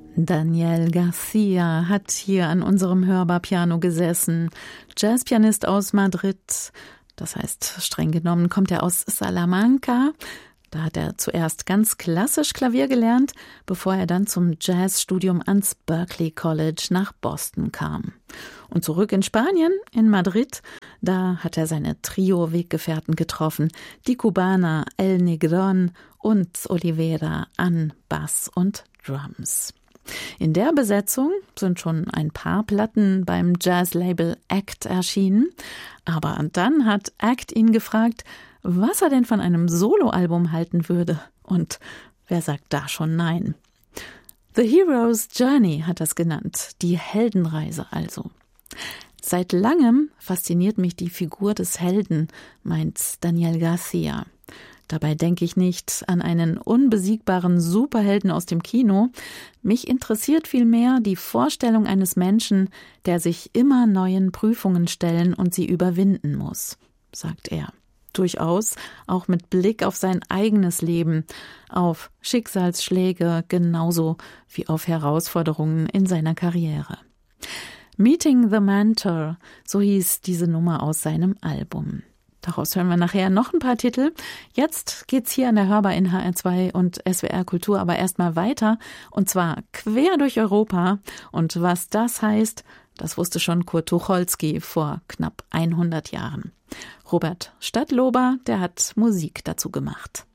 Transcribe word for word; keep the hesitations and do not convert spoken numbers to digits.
Daniel Garcia hat hier an unserem Hörbar-Piano gesessen. Jazzpianist aus Madrid. Das heißt, streng genommen kommt er aus Salamanca. Da hat er zuerst ganz klassisch Klavier gelernt, bevor er dann zum Jazzstudium ans Berklee College nach Boston kam. Und zurück in Spanien, in Madrid, da hat er seine Trio-Weggefährten getroffen, die Kubaner El Negrón und Olivera an Bass und Drums. In der Besetzung sind schon ein paar Platten beim Jazzlabel Act erschienen, aber dann hat Act ihn gefragt, was er denn von einem Soloalbum halten würde. Und wer sagt da schon nein? The Hero's Journey hat das genannt, die Heldenreise also. Seit langem fasziniert mich die Figur des Helden, meint Daniel Garcia. Dabei denke ich nicht an einen unbesiegbaren Superhelden aus dem Kino. Mich interessiert vielmehr die Vorstellung eines Menschen, der sich immer neuen Prüfungen stellen und sie überwinden muss, sagt er. Durchaus auch mit Blick auf sein eigenes Leben, auf Schicksalsschläge genauso wie auf Herausforderungen in seiner Karriere. Meeting the Mentor, so hieß diese Nummer aus seinem Album. Daraus hören wir nachher noch ein paar Titel. Jetzt geht's hier an der Hörbar in H R zwei und S W R Kultur aber erstmal weiter, und zwar quer durch Europa. Und was das heißt, das wusste schon Kurt Tucholsky vor knapp hundert Jahren. Robert Stadtlober, der hat Musik dazu gemacht.